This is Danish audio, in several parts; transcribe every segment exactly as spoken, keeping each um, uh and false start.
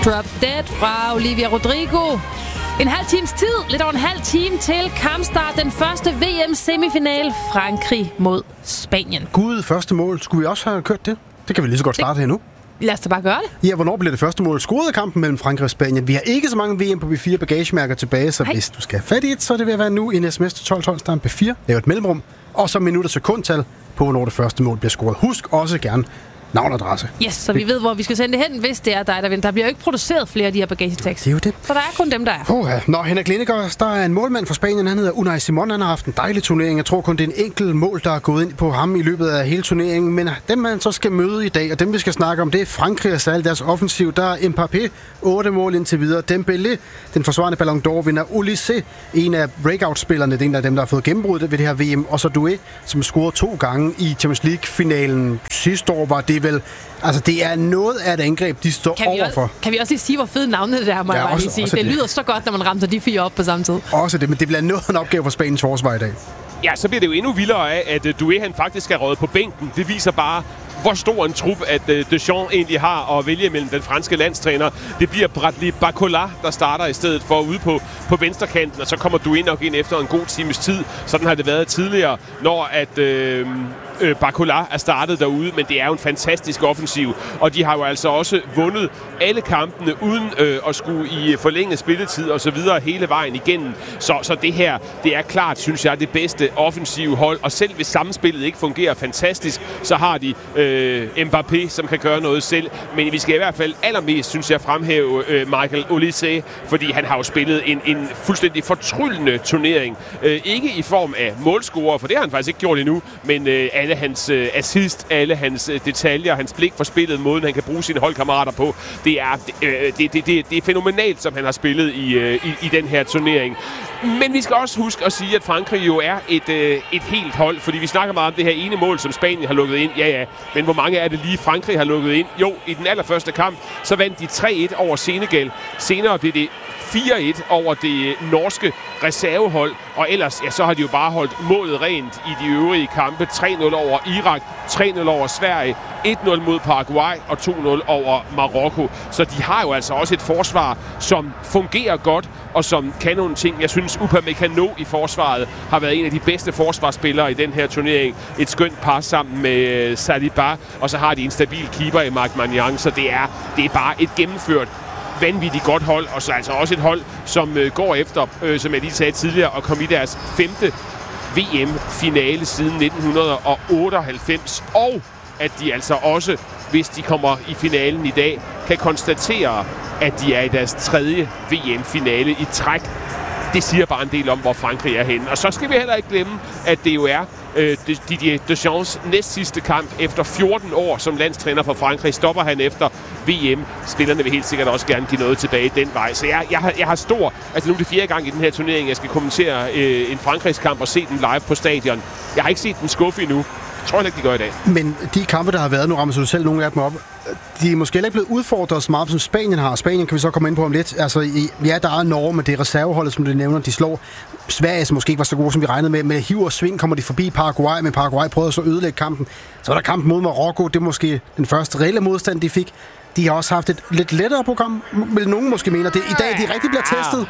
Drop Dead fra Olivia Rodrigo. En halv times tid, lidt over en halv time til kampstart. Den første V M-semifinal, Frankrig mod Spanien. Gud, første mål. Skulle vi også have kørt det? Det kan vi lige så godt starte her nu. Lad os da bare gøre det. Ja, hvornår bliver det første mål scoret i kampen mellem Frankrig og Spanien? Vi har ikke så mange V M på B fire bagagemærker tilbage, så Hej. Hvis du skal have fat i et, så er det ved at være nu i en sms til tolv tolv, der er en B fire, laver et mellemrum, og så minut og sekundtal på, hvornår det første mål bliver scoret. Husk også gerne navn og adresse. Yes, så vi ved, hvor vi skal sende det hen, hvis det er dig, der vinder. Der bliver jo ikke produceret flere af de her bagagetekster. Det er jo det. Så der er kun dem, der er. Oh, ja. Nå, Henrik Lineker, der er en målmand fra Spanien. Han hedder Unai Simon. Han har haft en dejlig turnering. Jeg tror kun, det er en enkelt mål, der er gået ind på ham i løbet af hele turneringen. Men dem, man så skal møde i dag, og dem, vi skal snakke om, det er Frankrig og særligt deres offensiv. Der er Mbappé, otte mål indtil videre. Dembélé, den forsvarende Ballon d'Or-vinder. Olise, en af breakout-spillerne. Det er en af dem, der har fået gennembrud ved det her V M. Og så Doué, som scorede to gange i Champions League-finalen. Sidste år var det vel... Altså, det er noget af et angreb, de står overfor. Også, kan vi også lige sige, hvor fede navne det er, må ja, jeg bare også, lige sige. Det, det lyder så godt, når man rammer de fire op på samme tid. Også det, men det bliver noget af en opgave for Spaniens forsvar i dag. Ja, så bliver det jo endnu vildere af, at Doué han faktisk er røget på bænken. Det viser bare, hvor stor en trup, at Deschamps egentlig har at vælge mellem den franske landstræner. Det bliver Bradley Barcola, der starter i stedet for ude på, på venstrekanten, og så kommer Doué nok ind efter en god times tid. Sådan har det været tidligere, når at... Øh, Barcola er startet derude, men det er jo en fantastisk offensiv, og de har jo altså også vundet alle kampene uden øh, at skulle i forlænget spilletid og så videre hele vejen igennem. Så, så det her, det er klart, synes jeg, det bedste offensive hold, og selv hvis samspillet ikke fungerer fantastisk, så har de øh, Mbappé, som kan gøre noget selv, men vi skal i hvert fald allermest, synes jeg, fremhæve øh, Michael Olise, fordi han har jo spillet en, en fuldstændig fortryllende turnering. Øh, ikke i form af målscorer, for det har han faktisk ikke gjort endnu, men øh, alle hans øh, assist, alle hans øh, detaljer, hans blik for spillet, måden han kan bruge sine holdkammerater på, det er, øh, det, det, det, det er fænomenalt, som han har spillet i, øh, i, i den her turnering. Men vi skal også huske at sige, at Frankrig jo er et, øh, et helt hold, fordi vi snakker meget om det her ene mål, som Spanien har lukket ind. Ja, ja, men hvor mange er det lige Frankrig har lukket ind? Jo, i den allerførste kamp, så vandt de tre et over Senegal. Senere blev det fire et over det norske reservehold, og ellers ja, så har de jo bare holdt målet rent i de øvrige kampe. tre nul over Irak, tre nul over Sverige, et nul mod Paraguay og to nul over Marokko. Så de har jo altså også et forsvar, som fungerer godt, og som kan nogle ting. Jeg synes, Upamecano i forsvaret har været en af de bedste forsvarsspillere i den her turnering. Et skønt par sammen med Saliba, og så har de en stabil keeper i Marc Magnan, så det er, det er bare et gennemført vanvittigt godt hold, og så altså også et hold, som øh, går efter, øh, som jeg lige sagde tidligere, at komme i deres femte V M-finale siden nitten otteoghalvfems, og at de altså også, hvis de kommer i finalen i dag, kan konstatere, at de er i deres tredje V M-finale i træk. Det siger bare en del om, hvor Frankrig er henne. Og så skal vi heller ikke glemme, at det jo er øh, Didier Deschamps næst sidste kamp efter fjorten år som landstræner for Frankrig. Stopper han efter V M. Spillerne vil helt sikkert også gerne give noget tilbage den vej. Så jeg, jeg, har, jeg har stor... Altså nu er det fjerde gang i den her turnering, jeg skal kommentere øh, en Frankrigskamp og se den live på stadion. Jeg har ikke set den skuffe endnu. Jeg tror ikke, de gør i dag. Men de kampe, der har været, nu rammer du selv nogle af dem op, de er måske heller ikke blevet udfordret så meget, som Spanien har. Spanien kan vi så komme ind på om lidt. Altså, ja, der er Norge, men det er reserveholdet, som du nævner. De slår Sverige, som måske ikke var så gode, som vi regnede med. Med hiv og sving kommer de forbi Paraguay, men Paraguay prøvede så at ødelægge kampen. Så var der kampen mod Marokko. Det er måske den første reelle modstand, de fik. De har også haft et lidt lettere program, vil nogen måske mene. Det i dag, de rigtig bliver testet.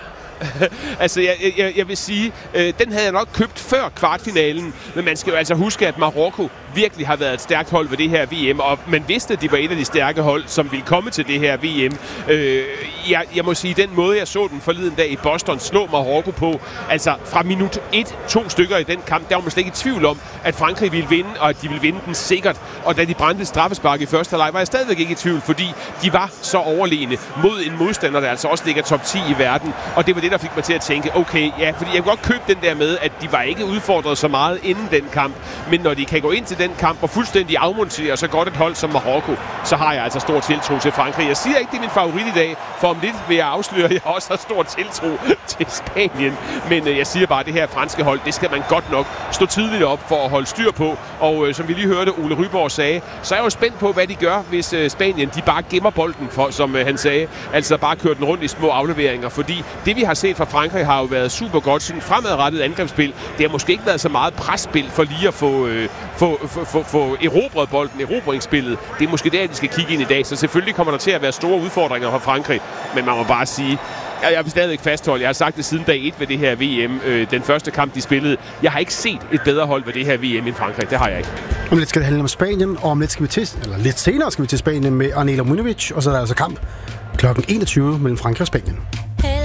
altså, jeg, jeg, jeg vil sige, øh, den havde jeg nok købt før kvartfinalen, men man skal jo altså huske, at Marokko virkelig har været et stærkt hold ved det her V M, og man vidste, at de var et af de stærke hold, som ville komme til det her V M. Øh, jeg, jeg må sige, den måde, jeg så den forleden dag i Boston, slå Marokko på, altså fra minut et, to stykker i den kamp, der var man slet ikke i tvivl om, at Frankrig ville vinde, og at de ville vinde den sikkert. Og da de brændte straffespark i første halvleg, var jeg stadigvæk ikke i tvivl, fordi de var så overlegne mod en modstander, der altså også ligger top ti i verden, og det var det, der fik mig til at tænke, okay, ja, fordi jeg kunne godt købe den der med, at de var ikke udfordret så meget inden den kamp, men når de kan gå ind til den kamp og fuldstændig afmontere så godt et hold som Marokko, så har jeg altså stor tiltro til Frankrig. Jeg siger ikke, det er min favorit i dag, for om lidt vil jeg afsløre, at jeg også har stor tiltro til Spanien, men øh, jeg siger bare, at det her franske hold, det skal man godt nok stå tidligt op for at holde styr på, og øh, som vi lige hørte Ole Ryborg sagde, så er jeg jo spændt på, hvad de gør, hvis øh, Spanien, de bare gemmer bolden, for, som øh, han sagde, altså bare kører den rundt i små afleveringer, fordi det vi har set fra Frankrig, har jo været super godt. Sådan fremadrettet angrebsspil. Det har måske ikke været så meget presspil for lige at få, øh, få, få, få, få erobret bolden, erobringsspillet. Det er måske der, de skal kigge ind i dag. Så selvfølgelig kommer der til at være store udfordringer for Frankrig. Men man må bare sige, jeg vil stadigvæk fastholde. Jeg har sagt det siden dag et ved det her V M. Øh, den første kamp, de spillede. Jeg har ikke set et bedre hold ved det her V M end Frankrig. Det har jeg ikke. Om lidt skal det handle om Spanien, og om lidt skal vi til, eller lidt senere skal vi til Spanien med Anela Munovic, og så er der altså kamp klokken enogtyve mellem Frankrig og Spanien.